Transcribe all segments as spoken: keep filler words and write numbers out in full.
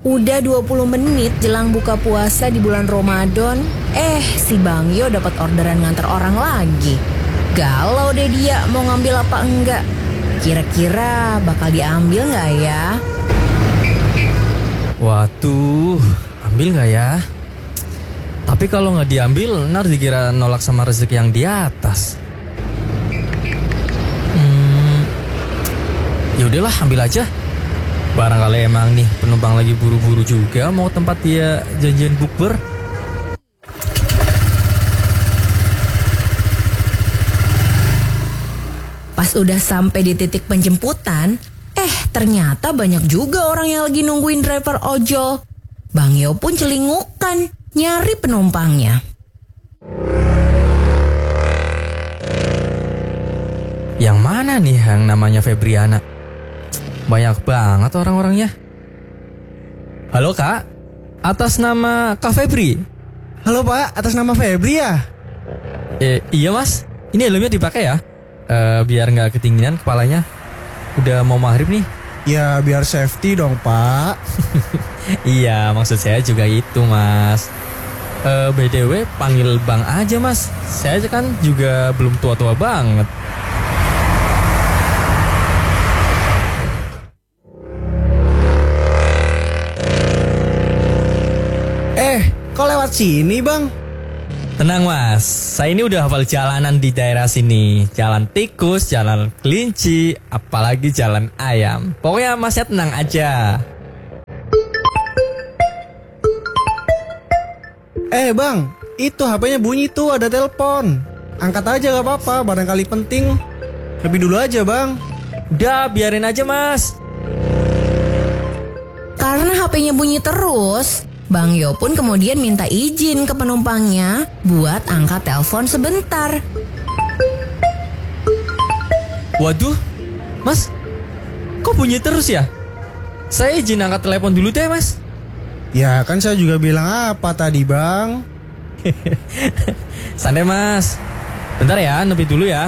Udah dua puluh menit jelang buka puasa di bulan Ramadan, eh si Bang Yo dapat orderan nganter orang lagi. Galau deh dia mau ngambil apa enggak. Kira-kira bakal diambil nggak ya? Waduh, ambil nggak ya? Tapi kalau nggak diambil, ntar dikira nolak sama rezeki yang di atas. Hmm, yaudahlah ambil aja. Barangkali emang nih penumpang lagi buru-buru juga mau tempat dia janjian bukber. Pas udah sampai di titik penjemputan, eh ternyata banyak juga orang yang lagi nungguin driver ojol. Bang Yo pun celingukan nyari penumpangnya. Yang mana nih yang namanya Febriana? Banyak banget orang-orangnya. Halo Kak, atas nama Kak Febri. Halo Pak, atas nama Febri ya? Eh, iya Mas, ini helmnya dipakai ya? Eh, biar nggak ketinggian kepalanya. Udah mau maghrib nih. Ya biar safety dong Pak. Iya, maksud saya juga itu Mas. Eh, B T W panggil Bang aja Mas. Saya kan juga belum tua-tua banget. Kok lewat sini Bang? Tenang Mas, saya ini udah hafal jalanan di daerah sini. Jalan tikus, jalan kelinci, apalagi jalan ayam. Pokoknya Masnya tenang aja. Eh Bang, itu H P-nya bunyi tuh, ada telepon. Angkat aja gak apa-apa, barangkali penting. Lebih dulu aja Bang. Udah, biarin aja Mas. Karena H P-nya bunyi terus, Bang Yo pun kemudian minta izin ke penumpangnya buat angkat telepon sebentar. Waduh, Mas, kok bunyi terus ya? Saya izin angkat telepon dulu deh Mas. Ya kan saya juga bilang apa tadi Bang? Santai Mas. Bentar ya, nepi dulu ya.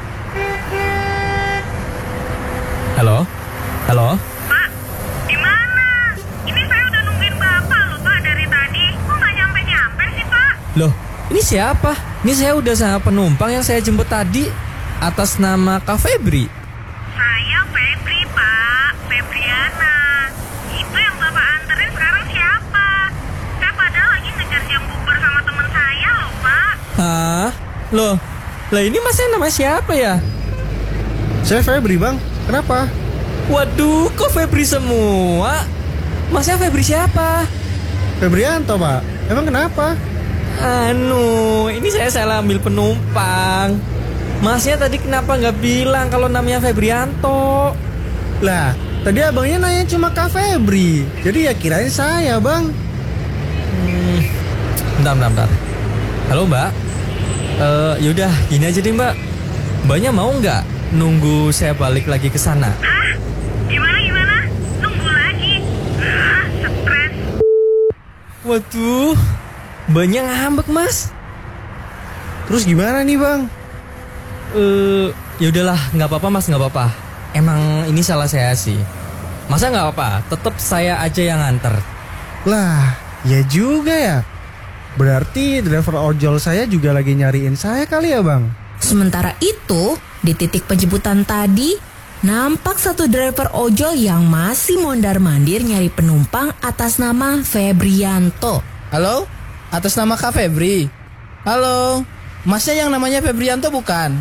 Halo? Halo? Pak, di mana? Ini saya udah nungguin Bapak loh Pak dari tadi. Kok nggak nyampe-nyampe sih Pak? Loh, ini siapa? Ini saya udah sama penumpang yang saya jemput tadi atas nama Kak Febri. Saya Febri Pak, Febriana. Itu yang Bapak anterin sekarang siapa? Saya padahal lagi ngejar jam bubur sama teman saya loh Pak. Hah? Loh, lah ini masnya nama siapa ya? Saya Febri Bang, kenapa? Waduh, kok Febri semua? Masnya Febri siapa? Febrianto Pak, emang kenapa? Anu, ini saya salah ambil penumpang. Masnya tadi kenapa nggak bilang kalau namanya Febrianto? Lah, tadi abangnya nanya cuma Kak Febri. Jadi ya kirain saya Bang. Hmm, bentar, bentar, bentar. Halo Mbak. Uh, yaudah, gini aja deh Mbak. Mbaknya mau nggak nunggu saya balik lagi ke sana? Hah? Gimana gimana? Nunggu lagi? Ah, stres. Waduh, Mbaknya ngambek Mas. Terus gimana nih Bang? Eh, uh, ya udahlah, nggak apa-apa Mas, nggak apa-apa. Emang ini salah saya sih. Masa nggak apa-apa? Tetap saya aja yang nganter. Lah, ya juga ya. Berarti driver ojol saya juga lagi nyariin saya kali ya Bang? Sementara itu, di titik penjemputan tadi, nampak satu driver ojol yang masih mondar-mandir nyari penumpang atas nama Febrianto. Halo? Atas nama Kak Febri? Halo? Masnya yang namanya Febrianto bukan?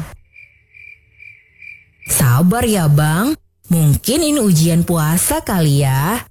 Sabar ya Bang, mungkin ini ujian puasa kali ya.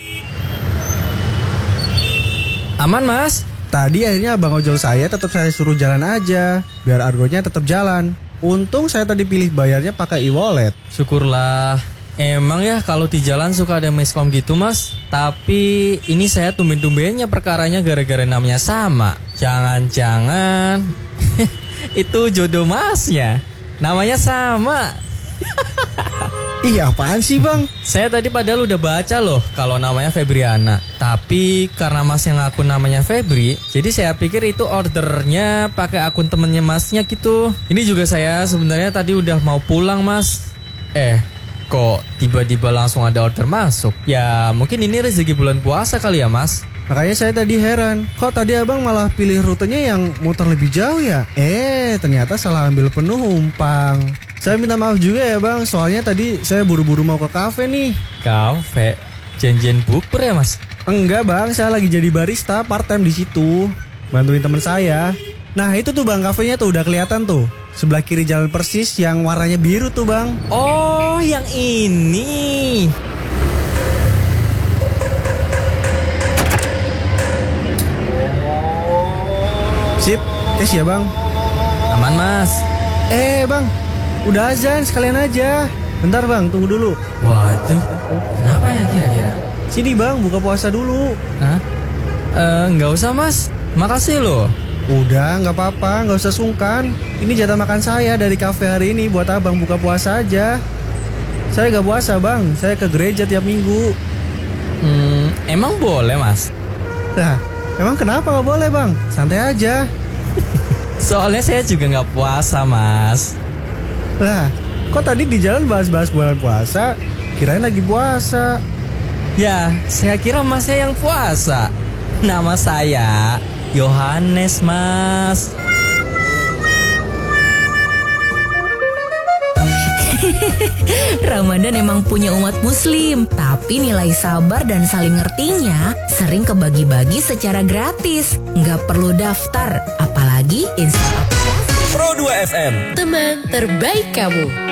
Aman Mas? Tadi akhirnya abang ojol saya tetap saya suruh jalan aja, biar argonya tetap jalan. Untung saya tadi pilih bayarnya pakai e-wallet. Syukurlah. Emang ya kalau di jalan suka ada miskom gitu Mas. Tapi ini saya tumben-tumbennya perkaranya gara-gara namanya sama. Jangan-jangan itu jodoh Masnya. Namanya sama. Ih, apaan sih Bang? Saya tadi padahal udah baca loh kalau namanya Febriana. Tapi karena Mas yang ngaku namanya Febri, jadi saya pikir itu ordernya pakai akun temennya Masnya gitu. Ini juga saya sebenarnya tadi udah mau pulang Mas. Eh, kok tiba-tiba langsung ada order masuk? Ya mungkin ini rezeki bulan puasa kali ya mas. Makanya saya tadi heran, kok tadi abang malah pilih rutenya yang muter lebih jauh ya? Eh, ternyata salah ambil penumpang. Saya minta maaf juga ya bang, soalnya tadi saya buru-buru mau ke kafe nih. Kafe? Janjian bukber ya mas? Enggak bang, saya lagi jadi barista part time di situ, bantuin teman saya. Nah itu tuh bang, kafenya tuh udah kelihatan tuh, sebelah kiri jalan persis yang warnanya biru tuh bang. Oh, yang ini. Sip, tes ya bang. Aman mas. Eh bang, udah azan sekalian aja. Bentar bang, tunggu dulu. Waduh, kenapa ya kira-kira? Sini bang, buka puasa dulu. Hah? Eh, nggak usah mas, makasih loh. Udah, nggak apa-apa, nggak usah sungkan. Ini jatah makan saya dari kafe hari ini buat abang buka puasa aja. Saya nggak puasa bang, saya ke gereja tiap minggu. Hmm, emang boleh mas? Nah, emang kenapa nggak boleh bang? Santai aja. Soalnya saya juga nggak puasa mas. Lah, kok tadi di jalan bahas-bahas bulan puasa? Kirain lagi puasa. Ya, saya kira masnya yang puasa. Nama saya Yohanes mas. Ramadan emang punya umat muslim, tapi nilai sabar dan saling ngertinya sering kebagi-bagi secara gratis. Nggak perlu daftar, apalagi install aplikasi. Pro dua F M. Teman terbaik kamu.